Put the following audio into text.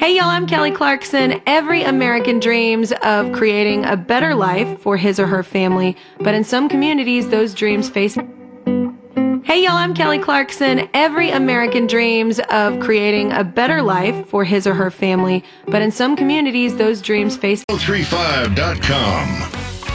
Hey y'all, I'm Kelly Clarkson. Every American dreams of creating a better life for his or her family, but in some communities, those dreams face... Hey y'all, I'm Kelly Clarkson. Every American dreams of creating a better life for his or her family, but in some communities, those dreams face... 1035.com